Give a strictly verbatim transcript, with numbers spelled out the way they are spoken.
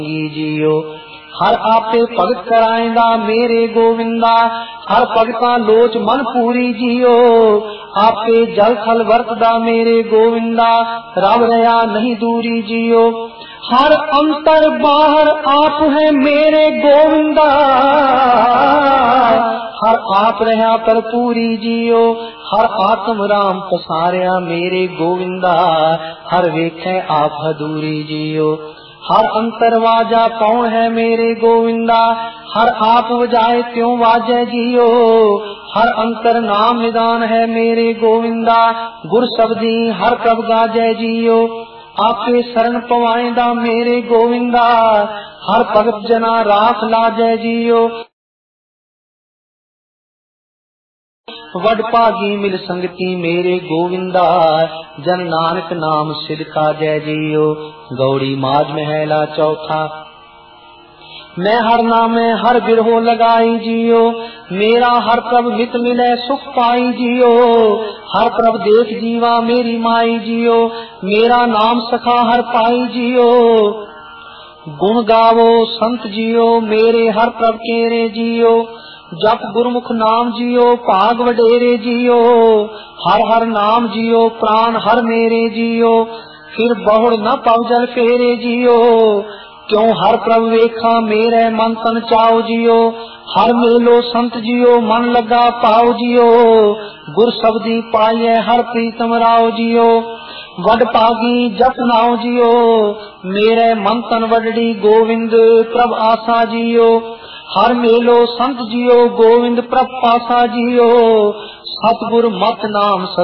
जियो। हर आपे भगत कराएंदा मेरे गोविंदा, हर भगता लोच मन पूरी जियो। आपे जल थल वरतदा मेरे गोविंदा, रब रया नहीं दूरी जियो। हर अंतर बाहर आप है मेरे गोविंदा, हर आप रहा पर पूरी जियो। हर आत्म राम पसारिया मेरे गोविंदा, हर वेखे आप हदूरी जियो। हर अंतर वाजा कौन है मेरे गोविंदा, हर आप वजाए त्यों वाजे जियो। हर अंतर नाम निदान है मेरे गोविंदा, गुर शब्दी हर प्रभ गाजे जियो। आपे शरण पवाएंदा मेरे गोविंदा, हर भगत जना राख लाजे जियो। वड भागी मिल संगति मेरे गोविंदा, जन नानक नाम सिद्ध का जय जियो। गौड़ी माज महला चौथा। मैं हर नामे हर बिरहो लगाई जियो, मेरा हर प्रभ मित मिले सुख पाई जियो। हर प्रभ देख जीवा मेरी माई जियो, मेरा नाम सखा हर पाई जियो। गुण गावो संत जियो मेरे हर प्रभ केरे जियो, जप गुरमुख नाम जियो भाग वडेरे जियो। हर हर नाम जियो प्राण हर मेरे जियो, फिर बहुड़ न पवजल फेरे जियो। क्यों हर प्रभ वेखा मेरे मन तन चाओ जियो, हर मेलो संत जियो मन लगा पाओ जियो। गुर शब्दी पाइए हर प्रीतम राओ जियो, वड पागी जप नाओ जियो। मेरे मन तन वडड़ी गोविंद प्रभ आसा जियो, हर मेलो संत जियो गोविंद प्रभ पासा जियो। सतगुर मत नाम